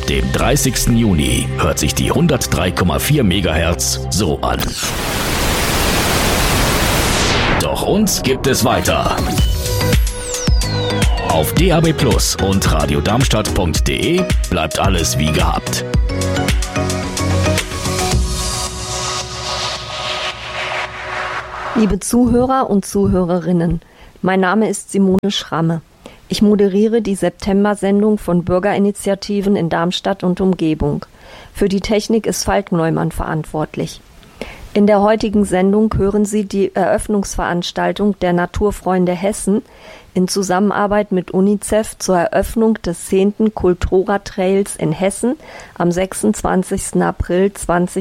dem 30. Juni hört sich die 103,4 MHz so an. Doch uns gibt es weiter. Auf DAB+ und radiodarmstadt.de bleibt alles wie gehabt. Liebe Zuhörer und Zuhörerinnen, mein Name ist Simone Schramme. Ich moderiere die September-Sendung von Bürgerinitiativen in Darmstadt und Umgebung. Für die Technik ist Falk Neumann verantwortlich. In der heutigen Sendung hören Sie die Eröffnungsveranstaltung der Naturfreunde Hessen in Zusammenarbeit mit UNICEF zur Eröffnung des 10. Kultura-Trails in Hessen am 26. April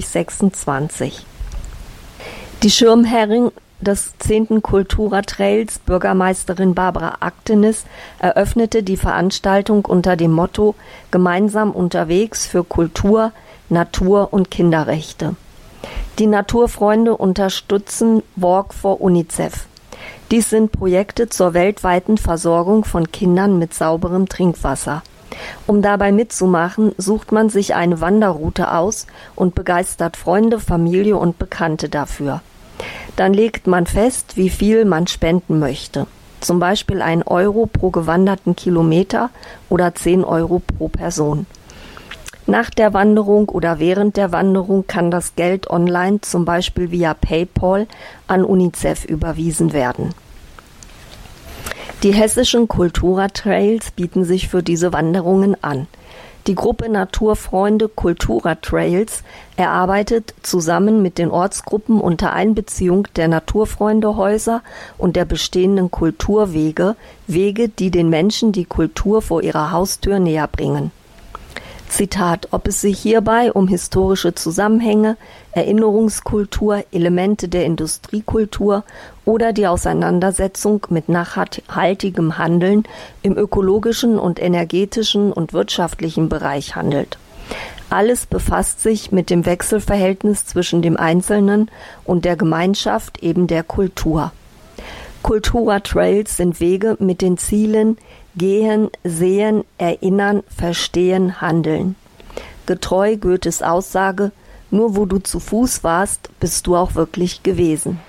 2026. Die Schirmherrin des 10. Kultura-Trails, Bürgermeisterin Barbara Aktenis, eröffnete die Veranstaltung unter dem Motto Gemeinsam unterwegs für Kultur, Natur und Kinderrechte. Die Naturfreunde unterstützen Walk for UNICEF. Dies sind Projekte zur weltweiten Versorgung von Kindern mit sauberem Trinkwasser. Um dabei mitzumachen, sucht man sich eine Wanderroute aus und begeistert Freunde, Familie und Bekannte dafür. Dann legt man fest, wie viel man spenden möchte. Zum Beispiel 1 Euro pro gewanderten Kilometer oder 10 Euro pro Person. Nach der Wanderung oder während der Wanderung kann das Geld online, zum Beispiel via PayPal, an UNICEF überwiesen werden. Die hessischen Kultura-Trails bieten sich für diese Wanderungen an. Die Gruppe Naturfreunde Kultura-Trails erarbeitet zusammen mit den Ortsgruppen unter Einbeziehung der Naturfreundehäuser und der bestehenden Kulturwege Wege, die den Menschen die Kultur vor ihrer Haustür näher bringen. Zitat: Ob es sich hierbei um historische Zusammenhänge, Erinnerungskultur, Elemente der Industriekultur oder die Auseinandersetzung mit nachhaltigem Handeln im ökologischen und energetischen und wirtschaftlichen Bereich handelt. Alles befasst sich mit dem Wechselverhältnis zwischen dem Einzelnen und der Gemeinschaft, eben der Kultur. Kultura-Trails sind Wege mit den Zielen Gehen, Sehen, Erinnern, Verstehen, Handeln. Getreu Goethes Aussage: Nur wo du zu Fuß warst, bist du auch wirklich gewesen.